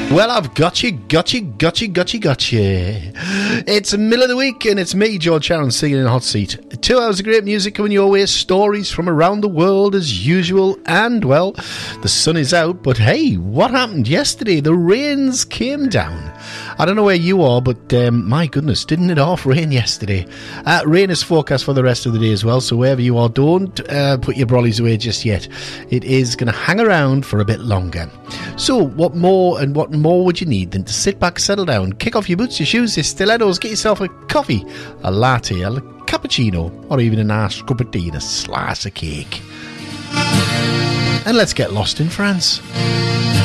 Well, I've got you. It's the middle of the week, and it's me, George Sharon, singing in the hot seat. 2 hours of great music coming your way, stories from around the world as usual, and, well, the sun is out, but hey, what happened yesterday? The rains came down. I don't know where you are, but my goodness, didn't it half rain yesterday? Rain is forecast for the rest of the day as well, so wherever you are, don't put your brollies away just yet. It is going to hang around for a bit longer. So, what more would you need than to sit back, settle down, kick off your boots, your shoes, your stilettos, get yourself a coffee, a latte, a cappuccino, or even a nice cup of tea and a slice of cake. And let's get lost in France.